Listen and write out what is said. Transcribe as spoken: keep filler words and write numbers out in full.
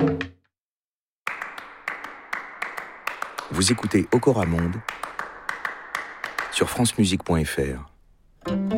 Vous écoutez Okora Monde sur francemusique point f r.